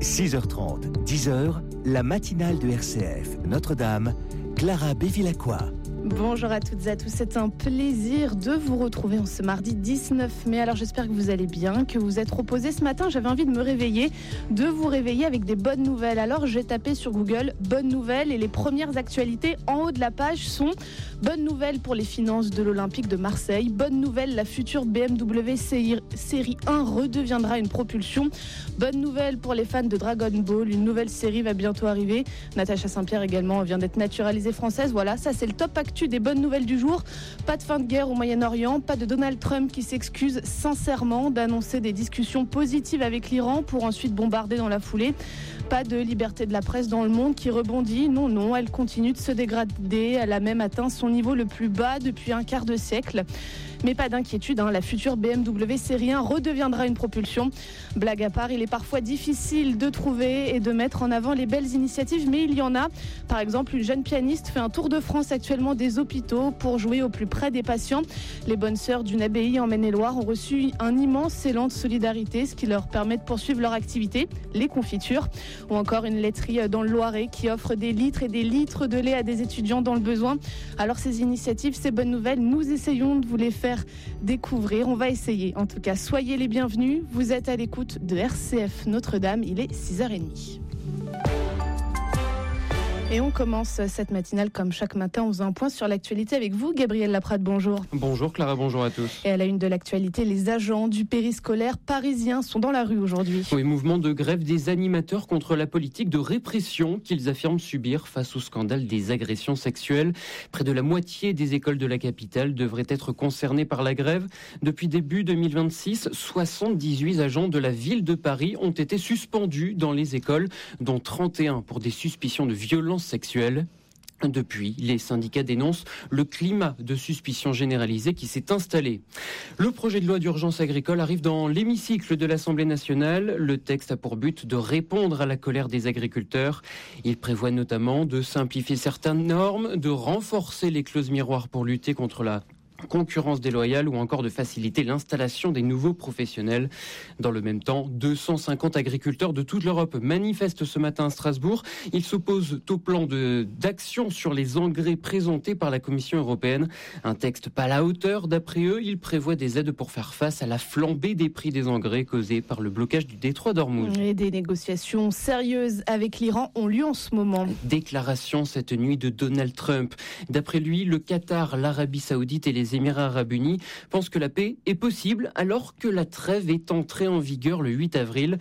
6h30, 10h, la matinale de RCF Notre-Dame, Clara Bévilacqua. Bonjour à toutes et à tous, c'est un plaisir de vous retrouver en ce mardi 19 mai. Alors j'espère que vous allez bien, que vous êtes reposés. Ce matin, j'avais envie de me réveiller, de vous réveiller avec des bonnes nouvelles. Alors j'ai tapé sur Google « bonnes nouvelles » et les premières actualités en haut de la page sont « bonnes nouvelles pour les finances de l'Olympique de Marseille »,« bonne nouvelle, la future BMW série 1 redeviendra une propulsion »,« bonne nouvelle pour les fans de Dragon Ball, une nouvelle série va bientôt arriver », Natacha Saint-Pierre également vient d'être naturalisée française. Voilà, ça c'est le top actu des bonnes nouvelles du jour. Pas de fin de guerre au Moyen-Orient, pas de Donald Trump qui s'excuse sincèrement d'annoncer des discussions positives avec l'Iran pour ensuite bombarder dans la foulée. Pas de liberté de la presse dans le monde qui rebondit. Non, elle continue de se dégrader. Elle a même atteint son niveau le plus bas depuis un quart de siècle. Mais pas d'inquiétude, la future BMW série 1 redeviendra une propulsion. Blague à part, il est parfois difficile de trouver et de mettre en avant les belles initiatives, mais il y en a. Par exemple, une jeune pianiste fait un tour de France actuellement des hôpitaux pour jouer au plus près des patients. Les bonnes sœurs d'une abbaye en Maine-et-Loire ont reçu un immense élan de solidarité, ce qui leur permet de poursuivre leur activité, les confitures. Ou encore une laiterie dans le Loiret qui offre des litres et des litres de lait à des étudiants dans le besoin. Alors ces initiatives, ces bonnes nouvelles, nous essayons de vous les faire découvrir. On va essayer. En tout cas, soyez les bienvenus. Vous êtes à l'écoute de RCF Notre-Dame. Il est 6h30. Et on commence cette matinale comme chaque matin en faisant un point sur l'actualité avec vous, Gabriel Laprade, bonjour. Bonjour Clara, bonjour à tous. Et à la une de l'actualité, les agents du périscolaire parisien sont dans la rue aujourd'hui. Oui, mouvement de grève des animateurs contre la politique de répression qu'ils affirment subir face au scandale des agressions sexuelles. Près de la moitié des écoles de la capitale devraient être concernées par la grève. Depuis début 2026, 78 agents de la ville de Paris ont été suspendus dans les écoles, dont 31 pour des suspicions de violence sexuelle. Depuis, les syndicats dénoncent le climat de suspicion généralisée qui s'est installé. Le projet de loi d'urgence agricole arrive dans l'hémicycle de l'Assemblée nationale. Le texte a pour but de répondre à la colère des agriculteurs. Il prévoit notamment de simplifier certaines normes, de renforcer les clauses miroirs pour lutter contre la concurrence déloyale ou encore de faciliter l'installation des nouveaux professionnels. Dans le même temps, 250 agriculteurs de toute l'Europe manifestent ce matin à Strasbourg. Ils s'opposent au plan d'action sur les engrais présenté par la Commission européenne. Un texte pas à la hauteur, d'après eux. Il prévoit des aides pour faire face à la flambée des prix des engrais causée par le blocage du détroit d'Ormuz. Et des négociations sérieuses avec l'Iran ont lieu en ce moment. Déclaration cette nuit de Donald Trump. D'après lui, le Qatar, l'Arabie Saoudite et les Émirats Arabes Unis pensent que la paix est possible alors que la trêve est entrée en vigueur le 8 avril.